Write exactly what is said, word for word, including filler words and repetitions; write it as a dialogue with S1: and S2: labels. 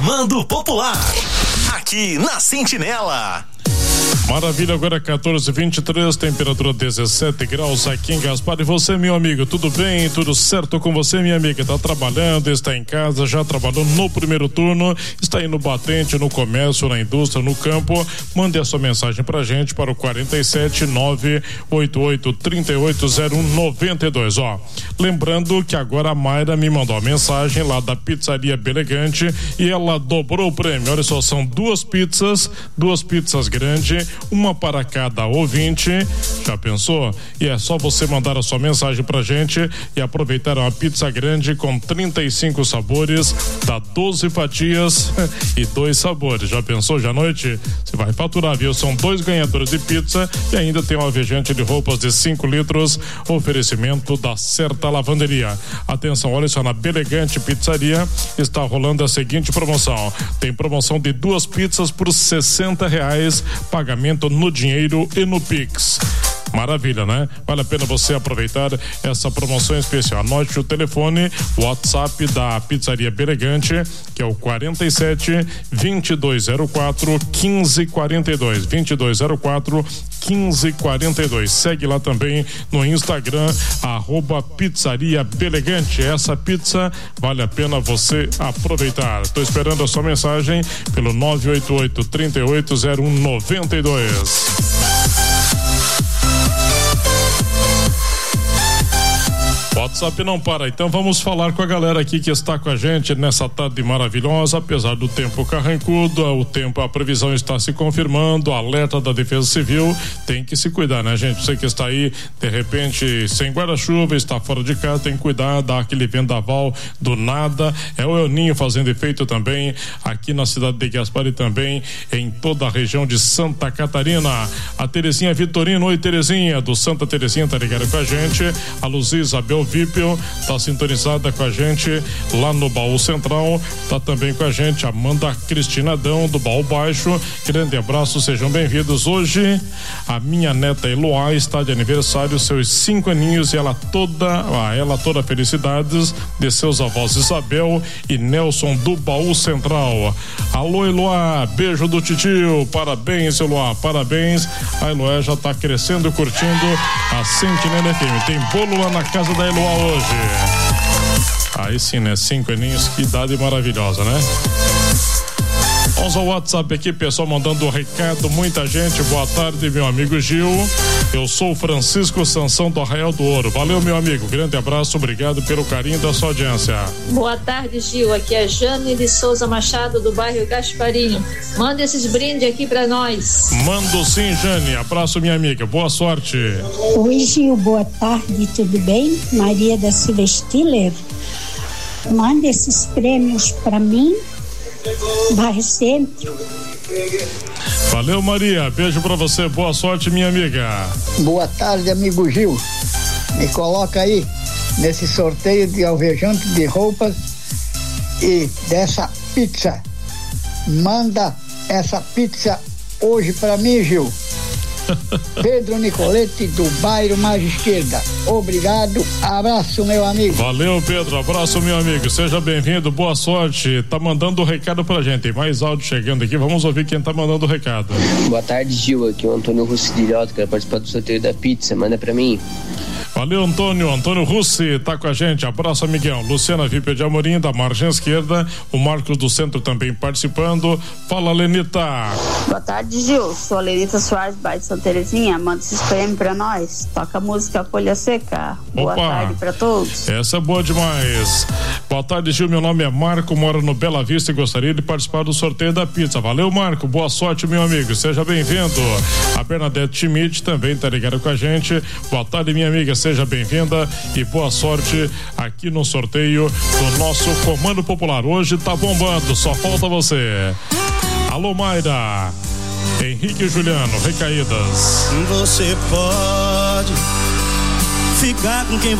S1: Comando Popular, aqui na Sentinela.
S2: Maravilha, agora quatorze e vinte e três, temperatura dezessete graus aqui em Gaspar. E você, meu amigo, tudo bem? Tudo certo com você, minha amiga? Está trabalhando, está em casa, já trabalhou no primeiro turno, está aí no batente, no comércio, na indústria, no campo? Mande a sua mensagem pra gente para o quarenta e sete, nove oito oito, trinta e oito, zero um, noventa e dois. Ó, lembrando que agora a Mayra me mandou a mensagem lá da Pizzaria Belegante e ela dobrou o prêmio. Olha só, são duas pizzas, duas pizzas grandes, uma para cada ouvinte. Já pensou? E é só você mandar a sua mensagem pra gente e aproveitar uma pizza grande com trinta e cinco sabores, dá doze fatias e dois sabores. Já pensou? Já à noite você vai faturar, viu? São dois ganhadores de pizza e ainda tem um alvejante de roupas de cinco litros, oferecimento da Certa Lavanderia. Atenção, olha só, na Belegante Pizzaria está rolando a seguinte promoção: tem promoção de duas pizzas por sessenta reais, pagamento no dinheiro e no Pix. Maravilha, né? Vale a pena você aproveitar essa promoção especial. Anote o telefone, o WhatsApp da Pizzaria Belegante, que é o quarenta e sete, vinte e dois zero quatro, quinze quarenta e dois, vinte e dois zero quatro, quinze quarenta e dois. Segue lá também no Instagram, arroba Pizzaria Belegante. Essa pizza vale a pena você aproveitar. Estou esperando a sua mensagem pelo nove oito oito, trinta e oito, zero um, noventa e dois. WhatsApp não para, então vamos falar com a galera aqui que está com a gente nessa tarde maravilhosa, apesar do tempo carrancudo, o tempo, a previsão está se confirmando, alerta da Defesa Civil, tem que se cuidar, né, gente? Você que está aí, de repente, sem guarda-chuva, está fora de casa, tem que cuidar, dá aquele vendaval do nada, é o El Ninho fazendo efeito também aqui na cidade de Gaspar e também em toda a região de Santa Catarina. A Terezinha Vitorino, oi Terezinha, do Santa Terezinha, tá ligada com a gente, a Luzia Isabel Vipel tá sintonizada com a gente lá no Baú Central, tá também com a gente Amanda Cristina Adão do Baú Baixo, grande abraço, sejam bem-vindos. Hoje a minha neta Eloá está de aniversário, seus cinco aninhos, e ela toda, ah, ela toda felicidades de seus avós Isabel e Nelson do Baú Central. Alô Eloá, beijo do titio, parabéns Eloá, parabéns. A Eloá já tá crescendo e curtindo a Sentinela F M. Tem bolo lá na casa da Eloá hoje. Aí sim, né? Cinco aninhos, que idade maravilhosa, né? Vamos ao WhatsApp aqui, pessoal mandando um recado, muita gente. Boa tarde, meu amigo Gil. Eu sou o Francisco Sansão do Arraial do Ouro. Valeu, meu amigo. Grande abraço, obrigado pelo carinho da sua audiência.
S3: Boa tarde, Gil. Aqui é Jane de Souza Machado, do bairro Gasparinho. Manda esses brindes aqui pra nós.
S2: Mando sim, Jane. Abraço, minha amiga. Boa sorte.
S4: Oi, Gil. Boa tarde, tudo bem? Maria da Silva Stiller. Manda esses prêmios pra mim. Bairro Centro.
S2: Valeu, Maria, beijo pra você, boa sorte, minha amiga.
S5: Boa tarde, amigo Gil. Me coloca aí nesse sorteio de alvejante de roupas e dessa pizza. Manda essa pizza hoje pra mim, Gil. Pedro Nicolete, do bairro Mais Esquerda. Obrigado, abraço, meu amigo.
S2: Valeu, Pedro, abraço, meu amigo, seja bem-vindo, boa sorte. Tá mandando o recado pra gente, tem mais áudio chegando aqui, vamos ouvir quem tá mandando o recado.
S6: Boa tarde, Gil, aqui é o Antônio Russi de Ilhota, quero participar do sorteio da pizza, manda pra mim.
S2: Valeu, Antônio. Antônio Russi tá com a gente. Abraço, amigão. Luciana Vipel de Amorim, da margem esquerda. O Marcos do Centro também participando. Fala, Lenita.
S7: Boa tarde, Gil. Sou a Lenita Soares, bairro de Santa Terezinha. Manda esses prêmios pra nós. Toca a música Folha Seca. Boa
S2: Opa.
S7: tarde pra todos.
S2: Essa é boa demais. Boa tarde, Gil. Meu nome é Marco, moro no Bela Vista e gostaria de participar do sorteio da pizza. Valeu, Marco. Boa sorte, meu amigo. Seja bem-vindo. A Bernadette Schmidt também tá ligada com a gente. Boa tarde, minha amiga. Seja bem-vinda e boa sorte aqui no sorteio do nosso Comando Popular. Hoje tá bombando, só falta você. Alô, Mayra. Henrique e Juliano, Recaídas.
S8: Você pode ficar com quem